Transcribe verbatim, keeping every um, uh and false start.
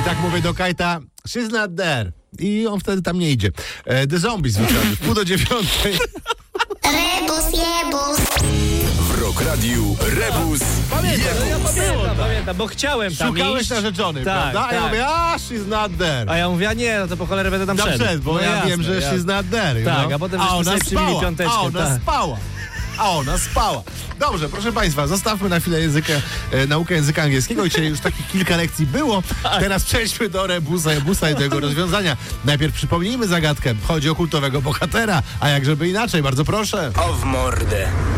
tak mówię do Kajta, she's not there. I on wtedy tam nie idzie. E, The Zombies wyciągnie w pół do dziewiątej. Rebus, jebus. W Rock Radiu Rebus Pamiętam, Jebus. ja pamiętam, Pamiętam, bo chciałem tam Szukałeś iść. narzeczonej, Tak, prawda? A ja tak. mówię, a she's not there. A ja mówię, a nie, no to po cholerę będę tam Tam szedł. szedł, bo No ja jasne, wiem, że jasne. she's not there. Tak, no. a potem a żeśmy ona sobie przybili spała, piąteczkę, a ona tak. spała. A ona spała. Dobrze, proszę Państwa, zostawmy na chwilę języka, e, naukę języka angielskiego. Dzisiaj już takich kilka lekcji było. Teraz przejdźmy do rebusa, rebusa i do jego rozwiązania. Najpierw przypomnijmy zagadkę. Chodzi o kultowego bohatera, a jak żeby inaczej, bardzo proszę. O w mordę.